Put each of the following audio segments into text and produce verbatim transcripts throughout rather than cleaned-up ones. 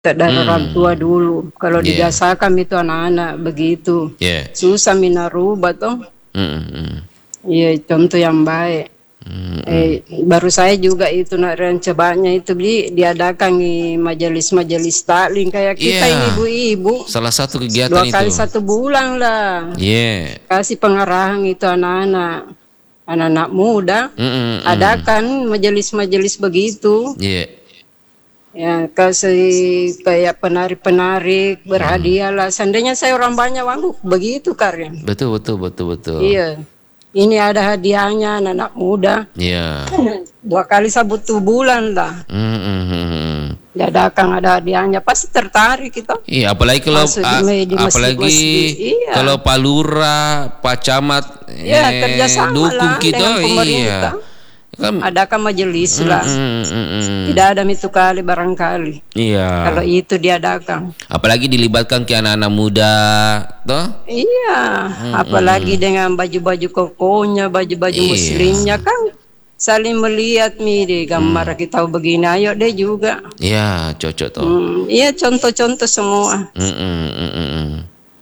dari hmm. orang tua dulu. Kalau Yeah. dibiasakan itu anak-anak begitu. Yeah. Susah minarubah toh. Mm-mm. Iya, contoh yang baik. Mm-mm. Eh, baru saya juga itu nak rencobanya itu di diadakan di majelis-majelis taklim kayak kita Iya. ini ibu-ibu. Salah satu kegiatan Dua kali itu. satu bulan lah. Iya. Kasih pengarahan itu anak-anak, anak-anak muda. Mm-mm. Adakan majelis-majelis begitu. Iya. Ya, kasih kayak penari-penari berhadiah lah. Seandainya saya orang banyak wangu begitu karya. Betul betul betul betul. Iya. Ini ada hadiahnya anak-anak muda. Iya. Dua kali satu bulan lah. Mm-mm. Diadakan ada hadiahnya, pasti tertarik kita. Iya, apalagi kalau Masuk a- di masjid- apalagi masjid. Iya. kalau Pak Lurah, Pak Camat Ya, eh, kerjasama dukung lah kita, dengan iya. pemerintah. Kan, Adakan majelis lah. mm, mm, mm. Tidak ada itu kali barangkali. Iya. Kalau itu diadakan. Apalagi dilibatkan ke anak-anak muda, toh? Iya, apalagi dengan baju-baju kokonya, baju-baju Iya. muslimnya kan saling melihat nih deh gambar kita begini. Ayo deh juga. Iya, cocok toh. Hmm, iya contoh-contoh semua. Mm, mm, mm, mm, mm.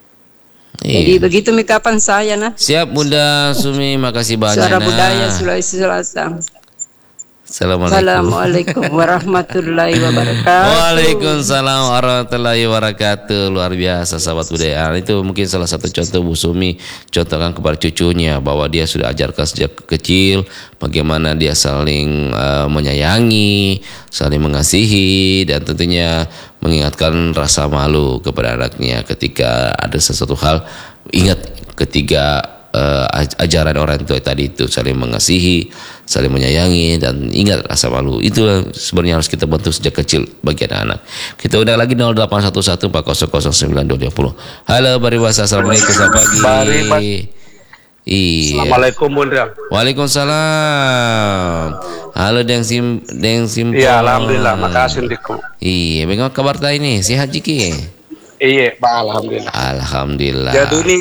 Jadi Iya. begitu mikapan saya nah. Siap Bunda Sumi, makasih banyak. Suara nah. budaya Sulawesi Selatan. Assalamualaikum. Assalamualaikum warahmatullahi wabarakatuh. Waalaikumsalam warahmatullahi wabarakatuh. Luar biasa sahabat budaya. Itu mungkin salah satu contoh Bu Sumi contohkan kepada cucunya bahwa dia sudah ajarkan sejak kecil bagaimana dia saling uh, menyayangi, saling mengasihi, dan tentunya mengingatkan rasa malu kepada anaknya ketika ada sesuatu hal. Ingat ketika uh, ajaran orang tua tadi itu saling mengasihi, saling menyayangi, dan ingat rasa malu. Itu sebenarnya harus kita bentuk sejak kecil bagi anak-anak. Kita udah lagi nol delapan satu satu empat nol nol sembilan dua dua nol. Halo Bari Bahasa, assalamualaikum, selamat pagi. Bari Bahasa. Iya. Assalamualaikum Bunda. Waalaikumsalam. Halo Deng Sim, Deng Sim. Iya, alhamdulillah, makasih Diku. Iya, bagaimana kabar tadi ini? Sehat Jiki? Iya, Pak, alhamdulillah. Alhamdulillah. Jadi ini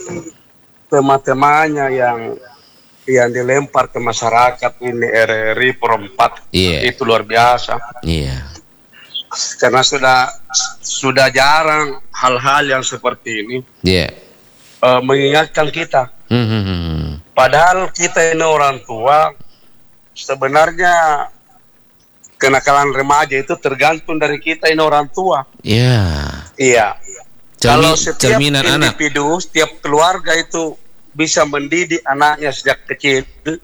tema-temanya yang yang dilempar ke masyarakat ini R R I perempat Iya. itu luar biasa. Iya. Karena sudah sudah jarang hal-hal yang seperti ini Iya. eh, mengingatkan kita. Hmm, hmm, hmm. Padahal kita ini orang tua, sebenarnya kenakalan remaja itu tergantung dari kita ini orang tua. Iya. Iya. Cermin- Kalau setiap cerminan anak. individu, setiap keluarga itu bisa mendidik anaknya sejak kecil,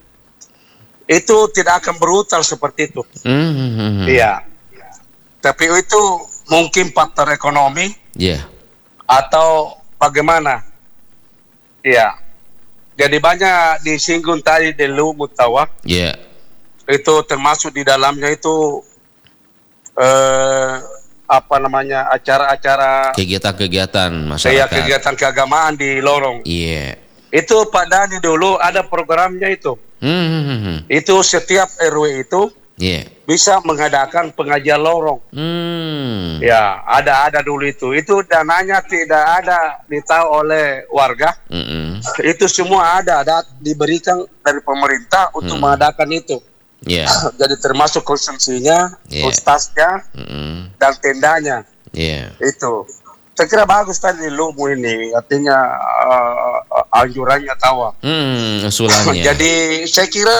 itu tidak akan brutal seperti itu. Hmm, hmm, hmm, hmm. Iya. Tapi itu mungkin faktor ekonomi Iya. atau bagaimana. Iya. Jadi banyak disinggung tadi di Lu Mutawa, Iya. itu termasuk di dalamnya itu eh, apa namanya acara-acara Kegiatan-kegiatan kayak masyarakat. kegiatan keagamaan di lorong. Iya. Itu Pak Dani dulu ada programnya itu. Hmm, hmm, hmm, hmm. Itu setiap R W itu Iya. bisa mengadakan pengajian lorong. Hmm. Ya, ada-ada dulu itu. Itu dananya tidak ada ditahu oleh warga. Mm-mm. Itu semua ada, ada diberikan dari pemerintah untuk Hmm. mengadakan itu. Iya. Jadi termasuk konsumsinya, Yeah. ustaznya, Mm-mm. dan tendanya. Iya. Itu. Saya kira bagus tadi Lumu ini, artinya uh, anjurannya tawa. Hmm, usulannya. Jadi saya kira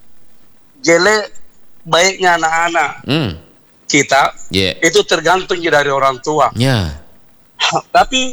jelek baiknya anak-anak Hmm. kita Iya. itu tergantung dari orang tua. Ya. Tapi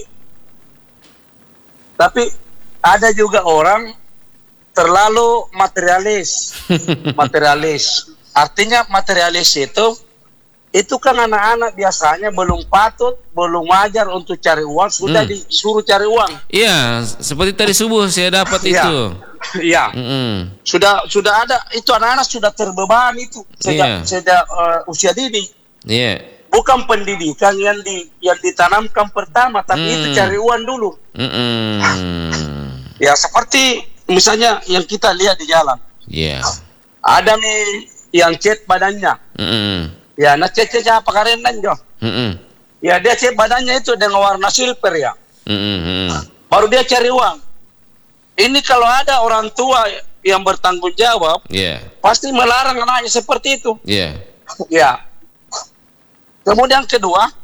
tapi ada juga orang terlalu materialis. Materialis. Artinya materialis itu itu kan anak-anak biasanya belum patut, belum wajar untuk cari uang, sudah Hmm. disuruh cari uang. Iya, seperti tadi subuh saya dapat Iya. itu. Iya. Mm-mm. Sudah sudah ada itu anak-anak sudah terbeban itu sejak Iya. sejak uh, usia dini. Iya. Bukan pendidikan yang di yang ditanamkan pertama, tapi Hmm. itu cari uang dulu. Mm-mm. Ya seperti misalnya yang kita lihat di jalan, Iya. ada nih yang cat badannya. Mm-mm. Ya, nah cat cat apa karenan jo? Mm-mm. Ya dia cat badannya itu dengan warna silver ya. Mm-mm. Baru dia cari uang. Ini kalau ada orang tua yang bertanggung jawab, Iya. pasti melarang anaknya seperti itu. Iya. Ya. Kemudian kedua,